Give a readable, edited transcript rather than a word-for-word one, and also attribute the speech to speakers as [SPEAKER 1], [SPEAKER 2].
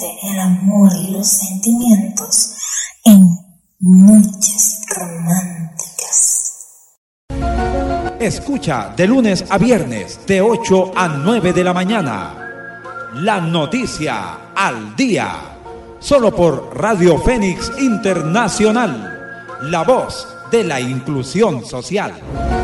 [SPEAKER 1] el amor y los sentimientos en noches románticas.
[SPEAKER 2] Escucha de lunes a viernes de 8 a 9 de la mañana. La noticia al día. Solo por Radio Fénix Internacional. La voz de la inclusión social.